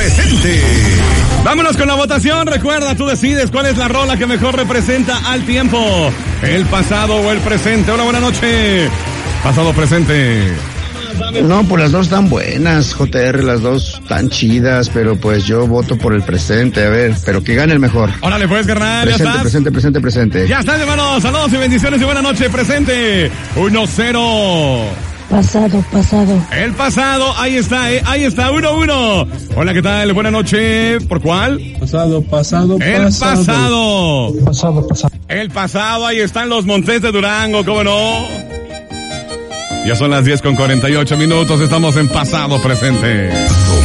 presente. Vámonos con la votación. Recuerda, tú decides cuál es la rola que mejor representa al tiempo. El pasado o el presente. Hola, buenas noches. Pasado, presente. No, pues las dos están buenas, JR, las dos tan chidas, pero pues yo voto por el presente, a ver, pero que gane el mejor. Órale, pues, carnal, presente, ya estás. Presente. Ya estás, hermanos. Saludos y bendiciones y buenas noches. Presente. 1-0. Pasado. El pasado, ahí está, 1-1. Hola, ¿qué tal? Buenas noches. ¿Por cuál? Pasado. El pasado, ahí están los Montes de Durango, ¿cómo no? Ya son las 10:48, estamos en pasado presente.